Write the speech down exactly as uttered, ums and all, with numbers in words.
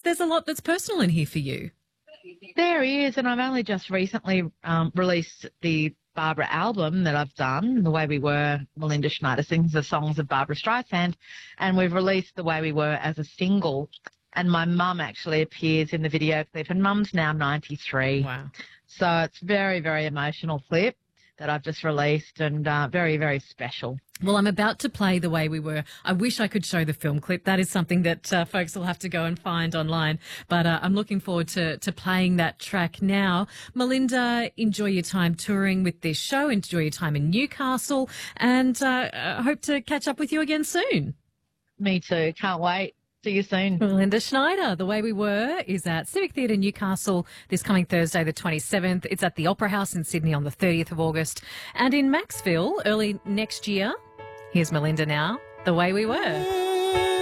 there's a lot that's personal in here for you. There is, and I've only just recently um, released the Barbara album that I've done, The Way We Were. Melinda Schneider sings the songs of Barbara Streisand, and we've released The Way We Were as a single. And my mum actually appears in the video clip, and Mum's now ninety-three. Wow. So it's very, very emotional clip that I've just released, and uh, very, very special. Well, I'm about to play The Way We Were. I wish I could show the film clip. That is something that uh, folks will have to go and find online. But uh, I'm looking forward to, to playing that track now. Melinda, enjoy your time touring with this show. Enjoy your time in Newcastle. And uh, I hope to catch up with you again soon. Me too. Can't wait. See you soon. Melinda Schneider, The Way We Were, is at Civic Theatre Newcastle this coming Thursday the twenty-seventh. It's at the Opera House in Sydney on the thirtieth of August. And in Maxville early next year, here's Melinda now, The Way We Were.